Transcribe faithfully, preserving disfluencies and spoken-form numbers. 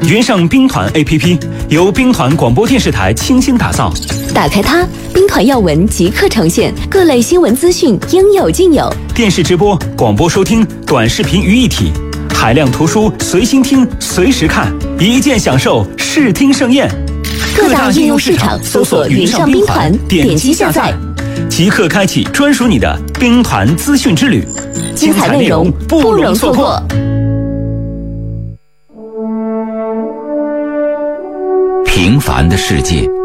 云上兵团 A P P 由兵团广播电视台倾心打造， 打开它，兵团要闻即刻呈现，各类新闻资讯应有尽有。 电视直播、广播收听、短视频于一体，海量图书随心听、随时看，一键享受视听盛宴。 各大应用市场搜索“云上兵团”，点击下载， 即刻开启专属你的兵团资讯之旅， 精彩内容不容错过。 平凡的世界